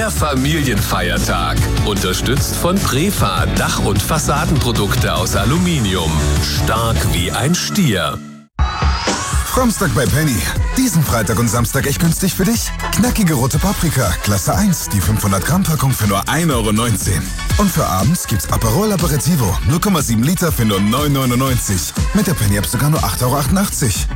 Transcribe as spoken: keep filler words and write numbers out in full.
Der Familienfeiertag. Unterstützt von Prefa, Dach- und Fassadenprodukte aus Aluminium. Stark wie ein Stier. Frommstag bei Penny. Diesen Freitag und Samstag echt günstig für dich? Knackige rote Paprika, Klasse eins, die fünfhundert Gramm Packung für nur ein Euro neunzehn. Und für abends gibt's Aperol Aperitivo, null Komma sieben Liter für nur neun Euro neunundneunzig. Mit der Penny App sogar nur acht Euro achtundachtzig.